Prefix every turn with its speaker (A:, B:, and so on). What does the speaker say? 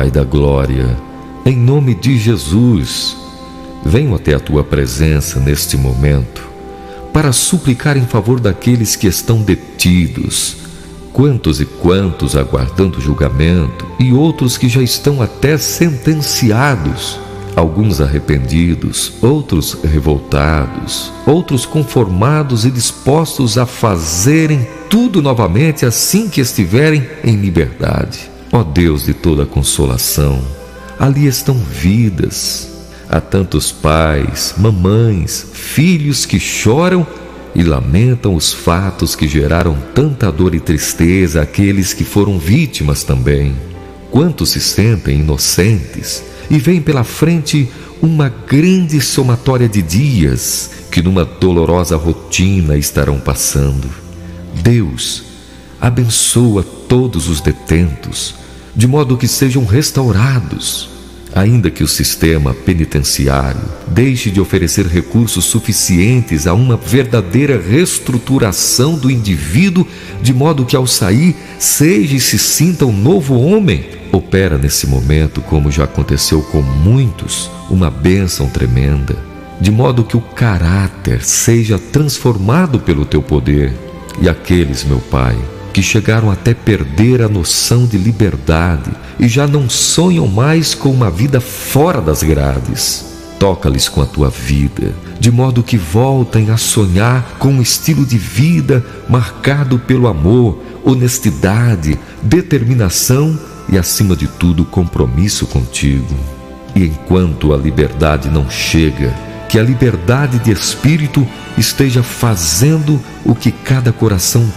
A: Pai da glória, em nome de Jesus, venho até a tua presença neste momento para suplicar em favor daqueles que estão detidos, quantos e quantos aguardando julgamento, e outros que já estão até sentenciados, alguns arrependidos, outros revoltados, outros conformados e dispostos a fazerem tudo novamente assim que estiverem em liberdade. Ó Deus de toda consolação, ali estão vidas. Há tantos pais, mamães, filhos que choram e lamentam os fatos que geraram tanta dor e tristeza àqueles que foram vítimas também. Quantos se sentem inocentes e veem pela frente uma grande somatória de dias que numa dolorosa rotina estarão passando. Deus, abençoa todos os detentos, de modo que sejam restaurados, ainda que o sistema penitenciário deixe de oferecer recursos suficientes a uma verdadeira reestruturação do indivíduo, de modo que ao sair seja e se sinta um novo homem. Opera nesse momento, como já aconteceu com muitos, uma bênção tremenda, de modo que o caráter seja transformado pelo teu poder. E aqueles, meu Pai, que chegaram até perder a noção de liberdade e já não sonham mais com uma vida fora das grades, toca-lhes com a tua vida, de modo que voltem a sonhar com um estilo de vida marcado pelo amor, honestidade, determinação e, acima de tudo, compromisso contigo. E enquanto a liberdade não chega, que a liberdade de espírito esteja fazendo o que cada coração